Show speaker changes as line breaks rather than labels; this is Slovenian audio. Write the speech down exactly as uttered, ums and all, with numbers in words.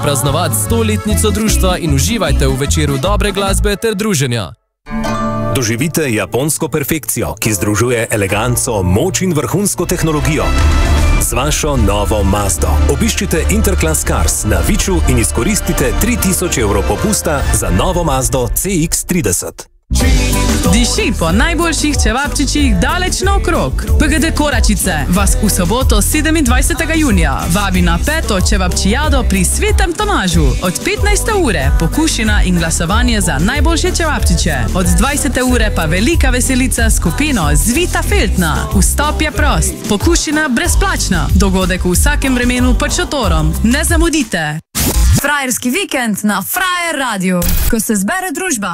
praznovati stoletnico društva in uživajte v večeru dobre glasbe ter druženja.
Doživite japonsko perfekcijo, ki združuje eleganco, moč in vrhunsko tehnologijo. Z vašo novo Mazdo obiščite Interclass Cars na Viču in izkoristite tri tisoč evrov popusta za novo Mazdo C X trideset.
Diši po najboljših čevapčičih daleč naokrog. P G D Koračice vas v soboto sedemindvajsetega junija vabi na peto čevapčijado pri Svetem Tomažu. Od petnajste ure pokušina in glasovanje za najboljše čevapčiče. Od dvajsete ure pa velika veselica s skupino Zvita Feltna. Vstop je prost, pokušina brezplačna. Dogodek v vsakem vremenu pod šotorom. Ne zamudite!
Frajerski vikend na Frajer Radio, ko se zbere družba.